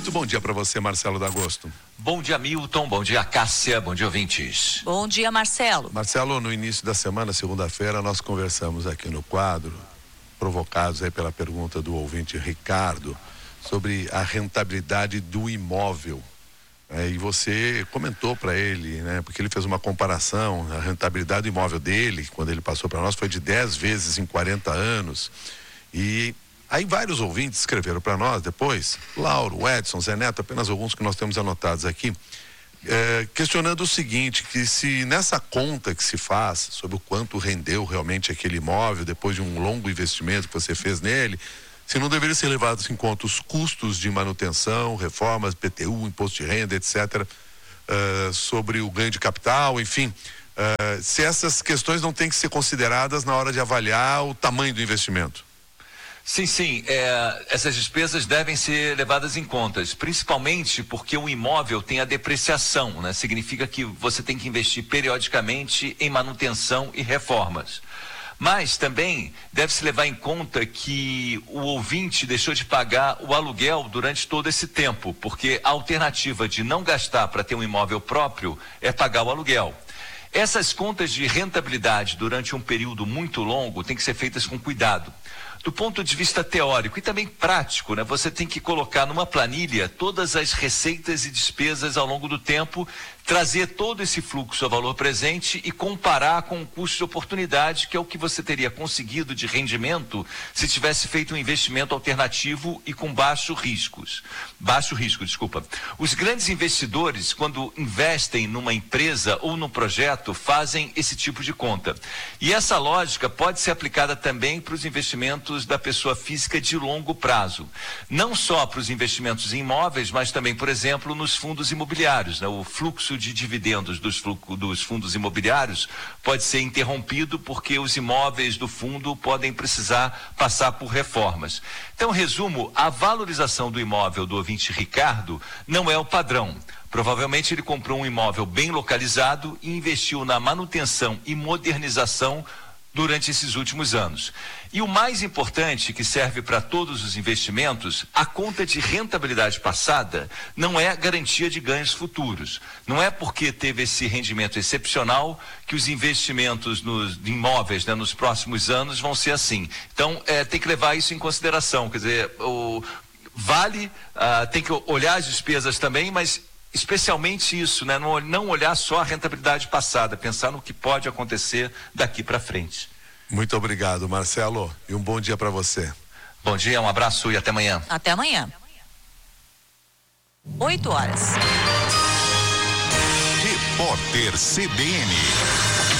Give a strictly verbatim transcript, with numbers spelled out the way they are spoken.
Muito bom dia para você, Marcelo D'Agosto. Bom dia, Milton. Bom dia, Cássia. Bom dia, ouvintes. Bom dia, Marcelo. Marcelo, no início da semana, segunda-feira, nós conversamos aqui no quadro, provocados aí pela pergunta do ouvinte Ricardo, sobre a rentabilidade do imóvel. É, e você comentou para ele, né? Porque ele fez uma comparação, a rentabilidade do imóvel dele, quando ele passou para nós, foi de dez vezes em quarenta anos. E aí vários ouvintes escreveram para nós depois, Lauro, Edson, Zé Neto, apenas alguns que nós temos anotados aqui, é, questionando o seguinte, que se nessa conta que se faz sobre o quanto rendeu realmente aquele imóvel depois de um longo investimento que você fez nele, se não deveriam ser levados em conta os custos de manutenção, reformas, P T U, imposto de renda, etcétera, uh, sobre o ganho de capital, enfim, uh, se essas questões não têm que ser consideradas na hora de avaliar o tamanho do investimento. Sim, sim, é, essas despesas devem ser levadas em conta, principalmente porque o imóvel tem a depreciação, né? Significa que você tem que investir periodicamente em manutenção e reformas. Mas também deve-se levar em conta que o ouvinte deixou de pagar o aluguel durante todo esse tempo, porque a alternativa de não gastar para ter um imóvel próprio é pagar o aluguel. Essas contas de rentabilidade durante um período muito longo têm que ser feitas com cuidado. Do ponto de vista teórico e também prático, né? Você tem que colocar numa planilha todas as receitas e despesas ao longo do tempo, trazer todo esse fluxo a valor presente e comparar com o custo de oportunidade, que é o que você teria conseguido de rendimento se tivesse feito um investimento alternativo e com baixo riscos. Baixo risco, desculpa. Os grandes investidores, quando investem numa empresa ou num projeto, fazem esse tipo de conta. E essa lógica pode ser aplicada também para os investimentos da pessoa física de longo prazo. Não só para os investimentos em imóveis, mas também, por exemplo, nos fundos imobiliários, né? O fluxo de dividendos dos, fluxo, dos fundos imobiliários pode ser interrompido porque os imóveis do fundo podem precisar passar por reformas. Então, resumo, a valorização do imóvel do ouvinte Ricardo não é o padrão. Provavelmente ele comprou um imóvel bem localizado e investiu na manutenção e modernização durante esses últimos anos. E o mais importante, que serve para todos os investimentos, a conta de rentabilidade passada não é garantia de ganhos futuros. Não é porque teve esse rendimento excepcional que os investimentos nos imóveis, né, nos próximos anos vão ser assim. Então, é, tem que levar isso em consideração. Quer dizer, o, vale, ah, tem que olhar as despesas também, mas especialmente isso, né? Não, não olhar só a rentabilidade passada, pensar no que pode acontecer daqui para frente. Muito obrigado, Marcelo, e um bom dia para você. Bom dia, um abraço e até amanhã. Até amanhã. Oito horas. Repórter C B N.